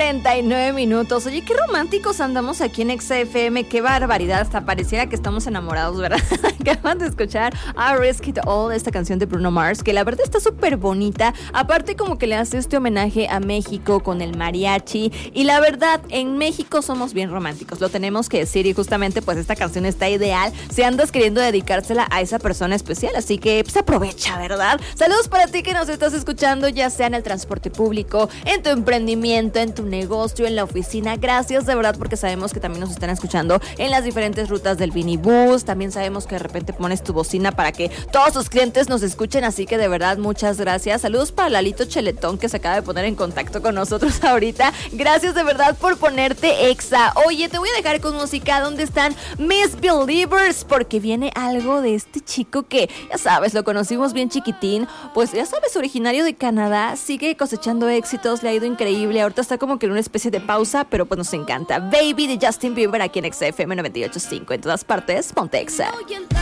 9:49. Oye, qué románticos andamos aquí en XFM. Qué barbaridad, hasta pareciera que estamos enamorados, ¿verdad? Acaban de escuchar I Risk It All, esta canción de Bruno Mars, que la verdad está súper bonita. Aparte, como que le hace este homenaje a México con el mariachi. Y la verdad, en México somos bien románticos, lo tenemos que decir. Y justamente, pues esta canción está ideal si andas queriendo dedicársela a esa persona especial. Así que, pues aprovecha, ¿verdad? Saludos para ti que nos estás escuchando, ya sea en el transporte público, en tu emprendimiento, en tu negocio, en la oficina. Gracias de verdad, porque sabemos que también nos están escuchando en las diferentes rutas del Vinibus. También sabemos que de repente pones tu bocina para que todos tus clientes nos escuchen, así que de verdad muchas gracias. Saludos para Lalito Cheletón, que se acaba de poner en contacto con nosotros ahorita. Gracias de verdad por ponerte exa. Oye, te voy a dejar con música. ¿Dónde están mis believers? Porque viene algo de este chico que, ya sabes, lo conocimos bien chiquitín. Pues ya sabes, originario de Canadá, sigue cosechando éxitos, le ha ido increíble. Ahorita está como que en una especie de pausa, pero pues nos encanta. Baby de Justin Bieber aquí en XFM 98.5. En todas partes, ponte exa.